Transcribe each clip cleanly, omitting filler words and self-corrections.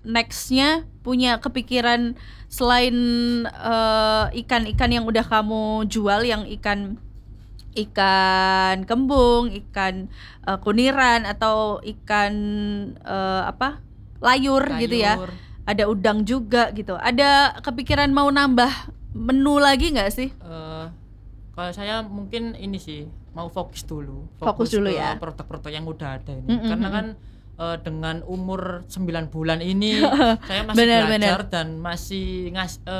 nextnya punya kepikiran selain ikan-ikan yang udah kamu jual, yang ikan kembung, ikan kuniran atau ikan layur gitu ya. Ada udang juga gitu. Ada kepikiran mau nambah menu lagi nggak sih? Kalau saya mungkin ini sih mau fokus dulu Fokus dulu ke ya. produk-produk yang udah ada ini. Karena kan dengan umur 9 bulan ini saya masih belajar dan masih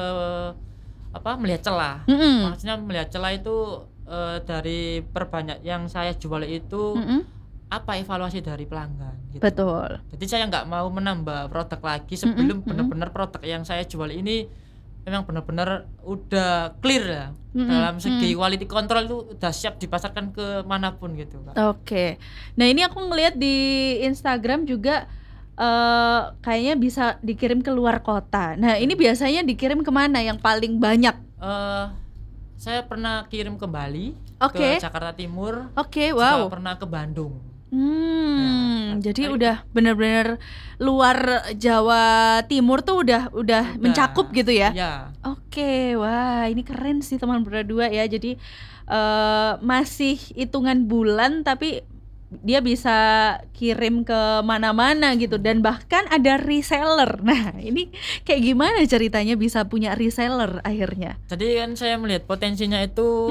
melihat celah. Maksudnya melihat celah itu dari perbanyak yang saya jual itu apa evaluasi dari pelanggan gitu. Betul. Jadi saya nggak mau menambah produk lagi sebelum benar-benar produk yang saya jual ini memang benar-benar udah clear ya dalam segi quality control itu udah siap dipasarkan ke manapun gitu, Kak. Oke. Nah ini aku ngelihat di Instagram juga kayaknya bisa dikirim ke luar kota. Nah ini biasanya dikirim kemana yang paling banyak? Saya pernah kirim ke Bali, ke Jakarta Timur, wow. juga pernah ke Bandung. Jadi udah benar-benar luar Jawa Timur tuh udah mencakup gitu ya? Iya. Oke, wah ini keren sih teman berdua ya. Jadi masih hitungan bulan tapi dia bisa kirim ke mana-mana gitu, dan bahkan ada reseller. Nah ini kayak gimana ceritanya bisa punya reseller akhirnya? Jadi kan saya melihat potensinya itu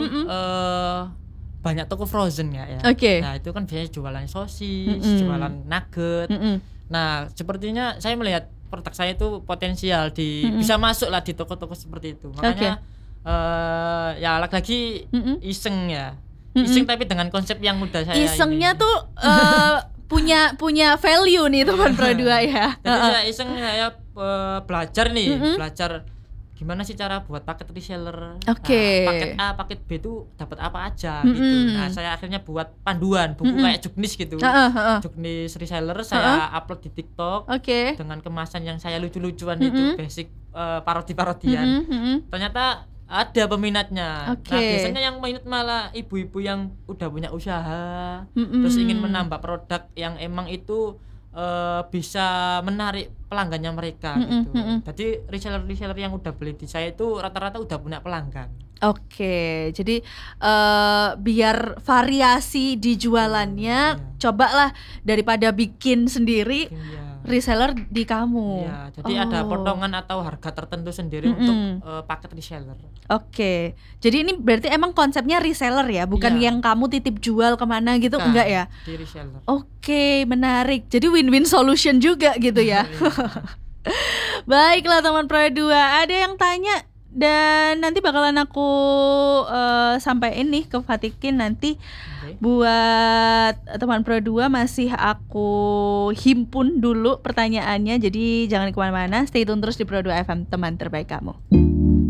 banyak toko frozen ya. Nah itu kan biasanya jualan sosis, jualan nugget. Nah sepertinya saya melihat produk saya itu potensial bisa masuk lah di toko-toko seperti itu. Makanya ya lagi-lagi iseng ya. Iseng tapi dengan konsep yang udah saya isengnya tuh punya value nih teman Pro2 ya. Jadi saya iseng, saya belajar gimana sih cara buat paket reseller. Paket A, paket B itu dapat apa aja gitu. Nah, saya akhirnya buat panduan buku kayak juknis gitu. Juknis reseller saya upload di TikTok dengan kemasan yang saya lucu-lucuan itu, basic parodi-parodian. Ternyata ada peminatnya. Nah, biasanya yang minat malah ibu-ibu yang udah punya usaha, terus ingin menambah produk yang emang itu bisa menarik pelanggannya mereka gitu. Jadi reseller yang udah beli di saya itu rata-rata udah punya pelanggan. Jadi biar variasi di jualannya, cobalah daripada bikin sendiri, reseller di kamu. Iya, jadi ada potongan atau harga tertentu sendiri untuk paket reseller. Jadi ini berarti emang konsepnya reseller ya, bukan yang kamu titip jual kemana gitu, enggak ya? Di reseller. Menarik. Jadi win-win solution juga gitu ya. Baiklah teman Pro2, ada yang tanya dan nanti bakalan aku sampaikan nih ke Fatikin nanti. Buat teman Pro2 masih aku himpun dulu pertanyaannya, jadi jangan kemana-mana, stay tune terus di Pro2 FM, teman terbaik kamu.